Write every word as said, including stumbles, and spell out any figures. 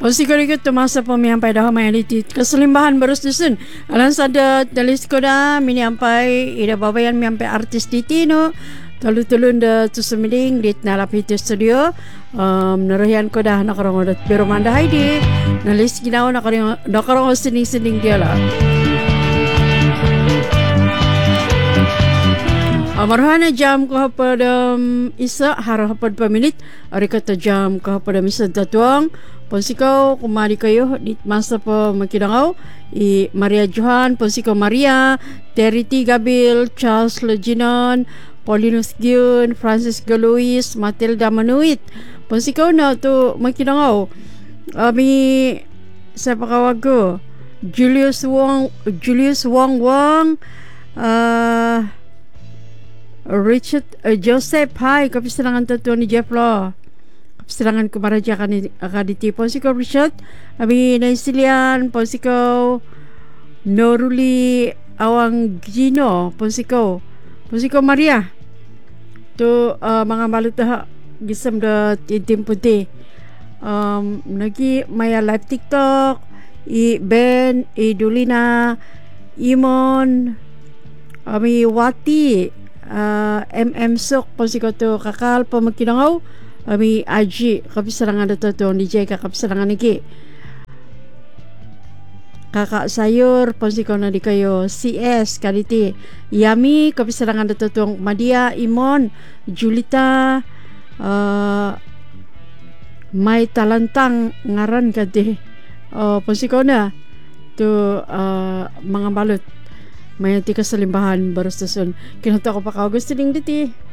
Konsikorikot tumasa po miyampai dah mayaniti keselimbahan baros dusun. Alan sada dalis ko da miniampai ida babayan miyampai artis ditino. Tulu-tulun da tusumiding dit nalapit studio. Um, narahian ko dah nakarong odat pero manda haidi. Nalis ginaw nakarong nakarong sining-sining dia lah. Amarhana jam ko pada um, isa harap hapad paminit. Ari kata jam ko pada misa tatuang. Ponsikaw kumari kayo di masa pa makidangaw i Maria Johan, Ponsikaw Maria, Terity Gabil, Charles Leginon, Paulinus Gion, Francis Galois, Matilda Manuit. Ponsikaw na to makidangaw. Ami sa pakawag ko Julius Wong, Julius Wong Wong, uh, Richard uh, Joseph Hai, kapisalangan tatuan ni Jeff Law. Kapisalangan kumaraja akaditi. Ponsikaw Richard, abi naisilian, Ponsikaw Noruli Awang Gino, Ponsikaw, Ponsikaw Maria. To uh, mga maluta gisam da tim putih. Um, lagi maya live TikTok, i Ben, i Dulina, Imon, ami Wati, uh, M M Sok, Ponsikaw to kakal pamakinangaw, ami Aji, kapisalangan na to to D J kakapisalangan niki. Kakak Sayur, Ponsikaw na di kayo C S kaliti. Yami, kapisalangan na to to Madia, Imon, Julita, uh, May Talantang ngaran kati. Oh, Ponsikaw na to uh, mga balot. May ti kasalimbahan baros tason. Kinato ko pa ka gusto ding diti.